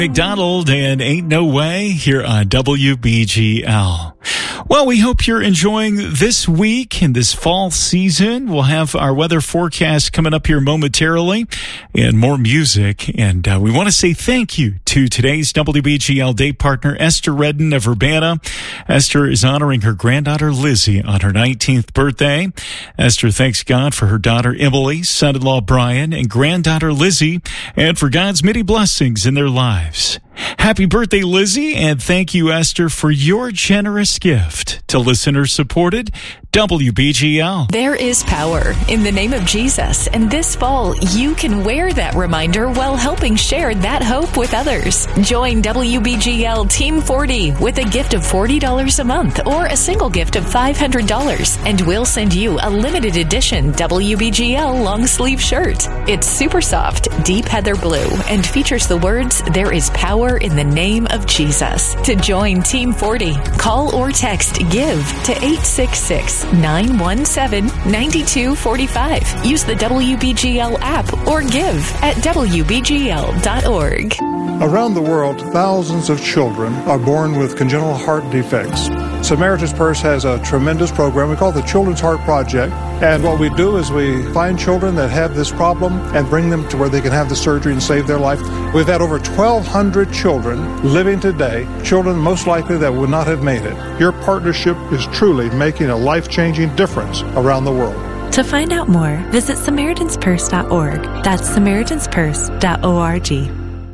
McDonald and Ain't No Way here on WBGL. Well, we hope you're enjoying this week and this fall season. We'll have our weather forecast coming up here momentarily and more music. And we want to say thank you to today's WBGL day partner, Esther Redden of Urbana. Esther is honoring her granddaughter, Lizzie, on her 19th birthday. Esther thanks God for her daughter, Emily, son-in-law, Brian, and granddaughter, Lizzie, and for God's many blessings in their lives. Happy birthday, Lizzie, and thank you, Esther, for your generous gift to listener-supported WBGL. There is power in the name of Jesus, and this fall, you can wear that reminder while helping share that hope with others. Join WBGL Team 40 with a gift of $40 a month or a single gift of $500, and we'll send you a limited edition WBGL long-sleeve shirt. It's super soft, deep heather blue, and features the words, "There is power in the name of Jesus." To join Team 40, call or text GIVE to 866-917-9245. Use the WBGL app or give at WBGL.org. Around the world, thousands of children are born with congenital heart defects. Samaritan's Purse has a tremendous program we call the Children's Heart Project. And what we do is we find children that have this problem and bring them to where they can have the surgery and save their life. We've had over 1,200 children living today, children most likely that would not have made it. Your partnership is truly making a life-changing difference around the world. To find out more, visit SamaritansPurse.org. That's SamaritansPurse.org.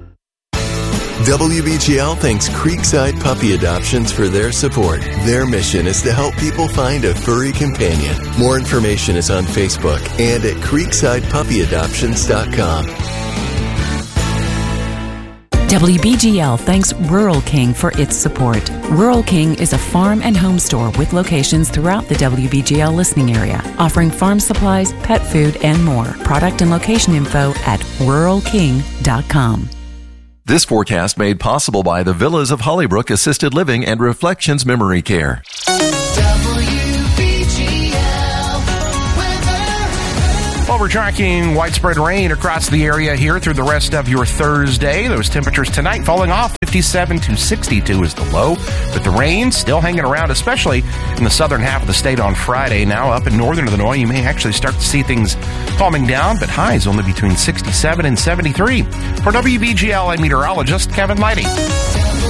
WBGL thanks Creekside Puppy Adoptions for their support. Their mission is to help people find a furry companion. More information is on Facebook and at CreeksidePuppyAdoptions.com. WBGL thanks Rural King for its support. Rural King is a farm and home store with locations throughout the WBGL listening area, offering farm supplies, pet food, and more. Product and location info at ruralking.com. This forecast made possible by the Villas of Hollybrook Assisted Living and Reflections Memory Care. Well, we're tracking widespread rain across the area here through the rest of your Thursday. Those temperatures tonight falling off. 57 to 62 is the low, but the rain still hanging around, especially in the southern half of the state on Friday. Now up in northern Illinois, you may actually start to see things calming down, but highs only between 67 and 73. For WBGL, I'm meteorologist Kevin Lighty.